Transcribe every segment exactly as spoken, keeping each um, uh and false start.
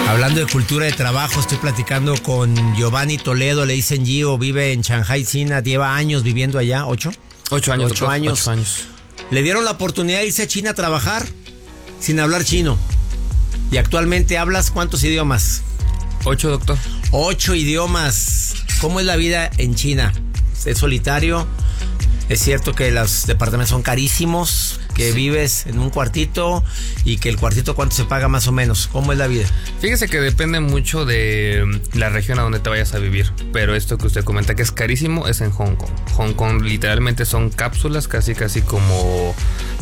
Hablando de cultura de trabajo, estoy platicando con Giovanni Toledo, le dicen Gio, vive en Shanghai, China, lleva años viviendo allá, ¿ocho? Ocho años. Ocho años. Ocho años. Le dieron la oportunidad de irse a China a trabajar sin hablar chino. Y actualmente hablas ¿cuántos idiomas? Ocho, doctor. Ocho idiomas. ¿Cómo es la vida en China? ¿Es solitario? ¿Es cierto que los departamentos son carísimos? ¿Que sí. vives en un cuartito? ¿Y que el cuartito cuánto se paga más o menos? ¿Cómo es la vida? Fíjese que depende mucho de la región a donde te vayas a vivir. Pero esto que usted comenta que es carísimo es en Hong Kong. Hong Kong literalmente son cápsulas casi casi como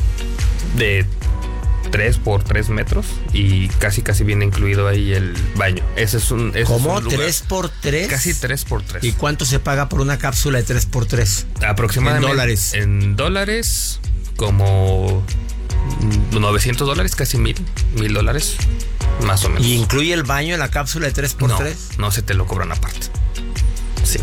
de tres por tres metros y casi casi viene incluido ahí el baño. Ese es un ese ¿Cómo? Es un ¿tres por tres? Casi tres por tres. ¿Y cuánto se paga por una cápsula de tres por tres? Aproximadamente. En dólares. En dólares, como novecientos dólares, casi mil, mil dólares, más o menos. ¿Y incluye el baño en la cápsula de tres por tres? No, no se te lo cobran aparte. Sí.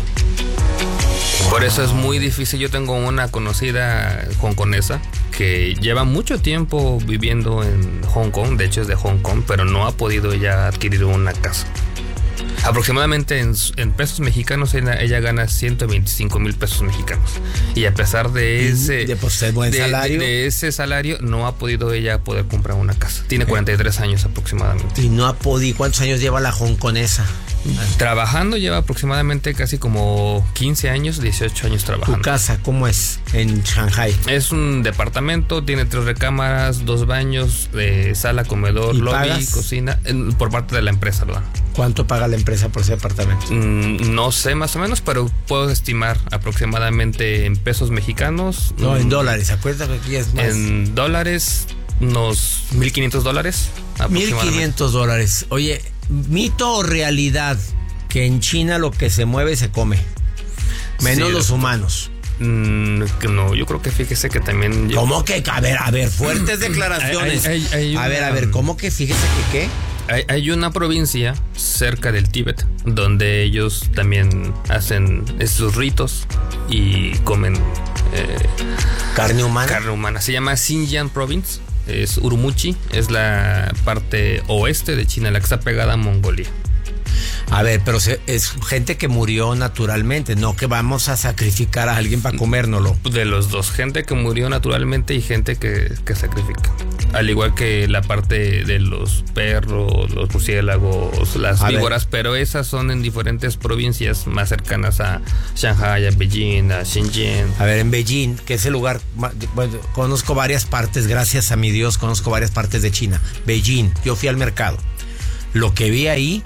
Por eso es muy difícil. Yo tengo una conocida hongkonesa que lleva mucho tiempo viviendo en Hong Kong, de hecho es de Hong Kong, pero no ha podido ella adquirir una casa. Aproximadamente en, en pesos mexicanos ella, ella gana ciento veinticinco mil pesos mexicanos. Y a pesar de ese, de, pues, buen de, salario. De, de ese salario, no ha podido ella poder comprar una casa. Tiene cuarenta y tres años aproximadamente. Y no ha podido. ¿Cuántos años lleva la hongkonesa? Trabajando lleva aproximadamente casi como quince años, dieciocho años trabajando. ¿Tu casa cómo es en Shanghai? Es un departamento, tiene tres recámaras, dos baños, eh, sala, comedor, lobby, pagas? Cocina, en, por parte de la empresa, ¿verdad? ¿Cuánto paga la empresa por ese departamento? Mm, no sé más o menos, pero puedo estimar aproximadamente en pesos mexicanos. No, mm, en dólares, acuérdate que aquí es más. En dólares, unos mil quinientos dólares. mil quinientos dólares. Oye, ¿mito o realidad que en China lo que se mueve se come? Menos sí, los humanos. Mm, no, yo creo que fíjese que también... Yo... ¿Cómo que? A ver, a ver, fuertes declaraciones. Hay, hay, hay una... A ver, a ver, ¿cómo que fíjese que qué? Hay, hay una provincia cerca del Tíbet donde ellos también hacen estos ritos y comen... Eh, ¿Carne humana? Carne humana. Se llama Xinjiang Province. Es Urumqi, es la parte oeste de China, la que está pegada a Mongolia. A ver, pero se, es gente que murió naturalmente, no que vamos a sacrificar a alguien para comérnoslo. De los dos, gente que murió naturalmente y gente que, que sacrifica. Al igual que la parte de los perros, los murciélagos, las a víboras, ver. Pero esas son en diferentes provincias más cercanas a Shanghai, a Beijing, a Shenzhen. A ver, en Beijing, que es el lugar, bueno, conozco varias partes, gracias a mi Dios, conozco varias partes de China. Beijing, yo fui al mercado. Lo que vi ahí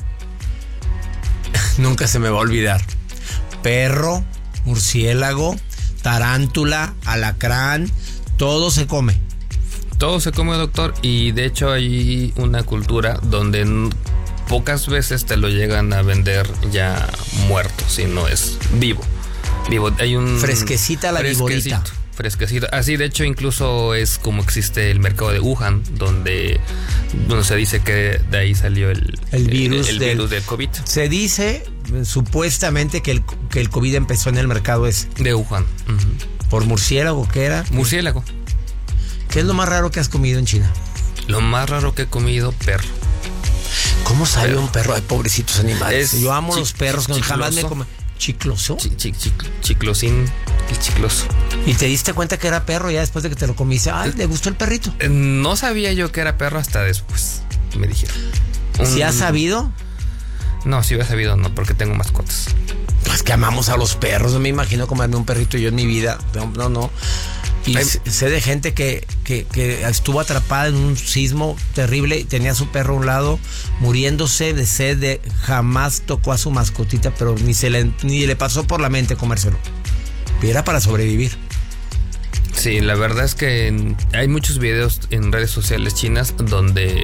nunca se me va a olvidar. Perro, murciélago, tarántula, alacrán, todo se come. Todo se come, doctor, y de hecho hay una cultura donde pocas veces te lo llegan a vender ya muerto, si no es vivo. Vivo, hay un... Fresquecita la viborita. Fresquecito. Así, de hecho, incluso es como existe el mercado de Wuhan, donde, donde se dice que de ahí salió el, el virus, el, el del, virus del COVID. Se dice, supuestamente, que el, que el COVID empezó en el mercado ese. De Wuhan. Uh-huh. ¿Por murciélago qué era? Murciélago. ¿Qué es lo más raro que has comido en China? Lo más raro que he comido, perro. ¿Cómo sabe perro. un perro? Ay, pobrecitos animales. Es Yo amo chi- los perros, chi- jamás me come. ¿Chicloso? Chi- chi- chi- chiclosín, el chicloso. ¿Y te diste cuenta que era perro ya después de que te lo comiste? Ay, ¿le gustó el perrito? No sabía yo que era perro hasta después, me dijeron. ¿Sí um, has sabido? No, si hubiera sabido no, porque tengo mascotas. Pues que amamos a los perros, no me imagino comerme un perrito yo en mi vida. No, no, no. Y Ay, sé de gente que, que, que estuvo atrapada en un sismo terrible y tenía a su perro a un lado muriéndose de sed, de jamás tocó a su mascotita, pero ni se le, ni le pasó por la mente comérselo. Y era para sobrevivir. Sí, la verdad es que hay muchos videos en redes sociales chinas donde